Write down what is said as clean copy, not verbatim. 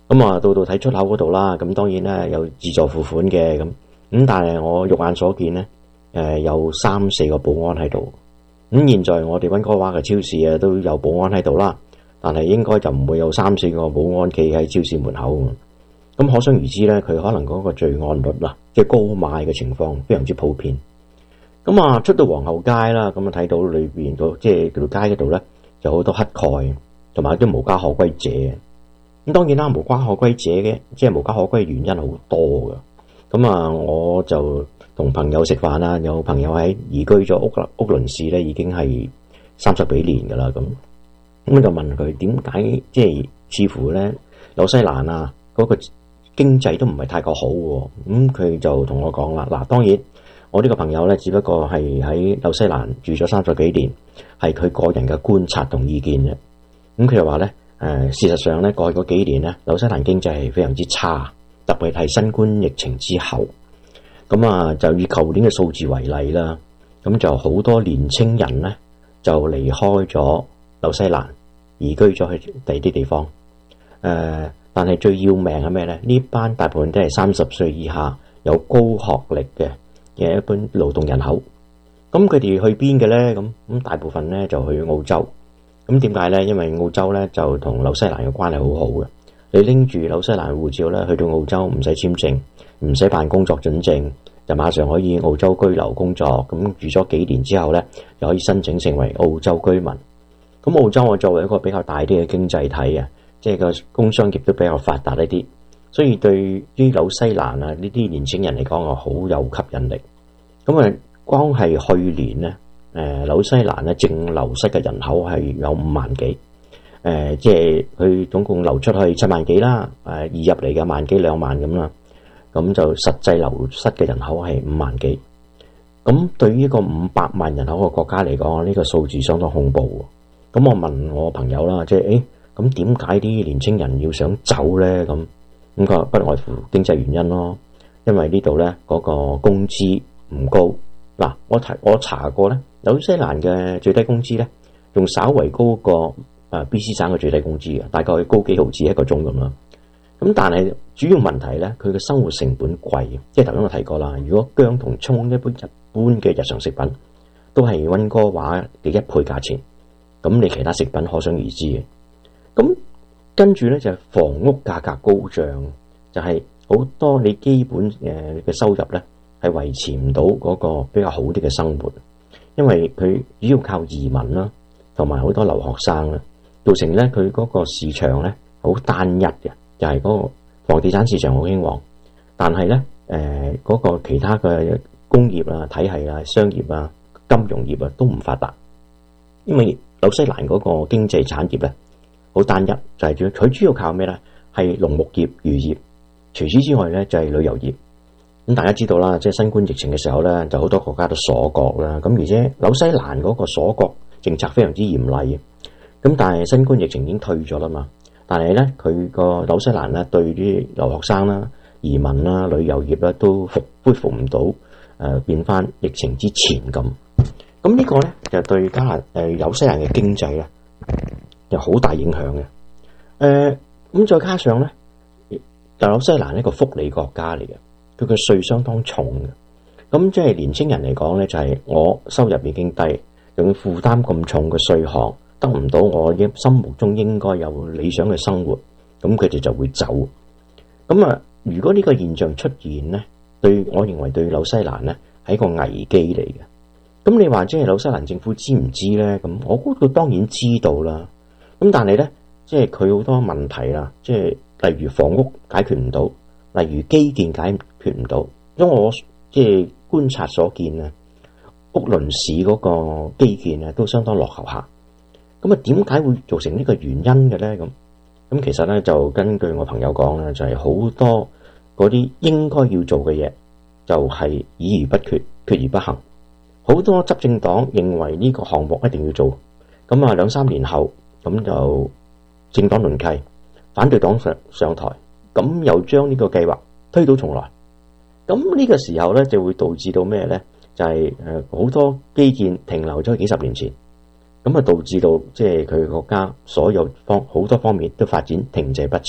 咁啊，到睇出口嗰度啦，咁當然咧有自助付款嘅咁，但係我肉眼所見咧，有3-4個保安喺度。咁現在我哋溫哥華嘅超市啊都有保安喺度啦，但係應該就唔會有3-4個保安企喺超市門口。咁可想而知咧，佢可能嗰個罪案率啦，即係高買嘅情況非常之普遍。咁啊，出到皇后街啦，咁啊睇到裏邊即係條街嗰度咧，有好多乞丐同埋啲無家可歸者。咁當然啦，無家可歸者嘅，即係無家可歸嘅原因好多噶。咁啊，我就同朋友食飯啦，有朋友喺移居咗屋倫市咧，已經係30幾年噶啦。咁我就問佢點解，即係似乎咧紐西蘭啊嗰個經濟都唔係太過好。咁佢就同我講啦，嗱，當然我呢個朋友咧，只不過係喺紐西蘭住咗30幾年，係佢個人嘅觀察同意見啫。咁佢就話咧，事實上咧，過去嗰幾年咧，紐西蘭經濟係非常之差，特別係新冠疫情之後。咁啊，就以舊年嘅數字為例啦，咁就好多年青人咧就離開咗紐西蘭，移居咗去第二啲地方。但係最要命係咩咧？呢班大部分都係30歲以下，有高學歷嘅一般勞動人口。咁佢哋去邊嘅咧？咁大部分咧就去澳洲。咁點解咧？因為澳洲咧就同紐西蘭嘅關係好好嘅。你拎住紐西蘭護照咧，去到澳洲唔使簽證，唔使辦工作准證，就馬上可以澳洲居留工作。咁住咗幾年之後咧，就可以申請成為澳洲居民。咁澳洲我作為一個比較大啲嘅經濟體啊，即係個工商業都比較發達一啲，所以對於紐西蘭啊呢啲年輕人嚟講啊，好有吸引力。咁啊，光係去年咧，紐西蘭咧淨流失嘅人口係有5萬幾，即係佢總共流出去7萬幾啦，移入嚟嘅1萬幾2萬咁啦，咁就實際流失嘅人口係5萬幾。咁對於一個500萬人口嘅國家嚟講，呢個數字相當恐怖。咁我問我朋友啦，即係咁點解啲年青人要想走咧？咁佢話不外乎經濟原因咯，因為呢度咧嗰個工資唔高。嗱，我查過咧，紐西蘭嘅最低工資咧，仲稍為高過BC 省嘅最低工資嘅，大概高幾毫子一個鐘咁啦。咁但係主要問題咧，佢嘅生活成本貴，即係頭先我提過啦。如果薑同葱一般嘅日常食品都係溫哥華嘅1倍價錢，咁你其他食品可想而知嘅。咁跟住咧就係房屋價格高漲，就係好多你基本嘅收入咧係維持唔到嗰個比較好啲嘅生活，因為佢主要靠移民啦，同埋好多留學生啦，造成咧佢嗰個市場咧好單一嘅，就係嗰個房地產市場好興旺，但係咧嗰個其他嘅工業啊、體系啊、商業啊、金融業啊都唔發達，因為紐西蘭嗰個經濟產業咧好單一，就係佢主要靠咩咧？係農牧業、漁業，除此之外咧就係旅遊業。咁大家知道啦，即係新冠疫情嘅時候咧，就好多國家都鎖國啦。咁而且紐西蘭嗰個鎖國政策非常之嚴厲嘅。咁但係新冠疫情已經退咗啦嘛，但係咧佢個紐西蘭咧對啲留學生啦、移民啦、旅遊業咧都恢復唔到變翻疫情之前咁。咁呢個咧就對紐西蘭嘅經濟咧有好大影響嘅。咁再加上咧，紐西蘭係一個福利國家嚟嘅，佢嘅稅相當重嘅。咁即係年青人嚟講咧，就係我收入已經低，仲要負擔咁重嘅稅項，得唔到我心目中應該有理想嘅生活，咁佢哋就會走。咁啊，如果呢個現象出現咧，我認為對紐西蘭咧係一個危機嚟嘅。咁你話即係紐西蘭政府知唔知咧？咁我估佢當然知道啦。咁但係咧，即係佢好多問題啦，即係例如房屋解決唔到，例如基建解決唔到。因為我即係觀察所見啊，屋倫市嗰個基建啊都相當落後下。咁啊，點解會造成呢個原因嘅咧？咁其實咧就根據我朋友講咧，就係好多嗰啲應該要做嘅嘢，就係議而不決，決而不行。好多執政黨認為呢個項目一定要做，咁啊2-3年後咁就政黨輪替，反對黨上台，咁又將呢個計劃推倒重來。咁呢個時候咧就會導致到咩咧？就係好多基建停留咗幾十年前，咁啊導致到即係佢國家所有好多方面都發展停滯不前。